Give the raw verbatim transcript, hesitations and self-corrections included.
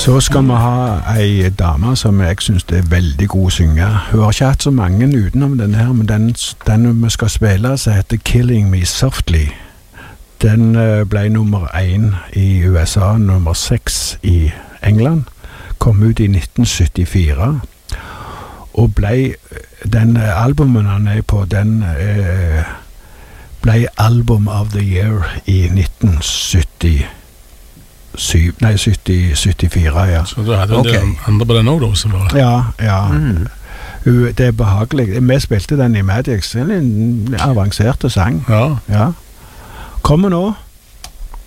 Så skal vi ha ei dame som jeg synes er veldig god å synge. Hun har ikke hatt så mange utenom denne her, men den, den vi skal spille som heter Killing Me Softly. Den ble nummer én i U S A, nummer seks i England. Kom ut i nitten syttifire. Og ble, den albumen han er på, den eh, ble Album of the Year i nitten sytti. Syv, nei, sytti, syttifire, ja. Så du hadde okay. en andre på den også, da? Så var... Ja, ja. Mm. U, det er behagelig. Vi spilte den i Madix, en avanserte sang. Ja. Ja. Kommer nå.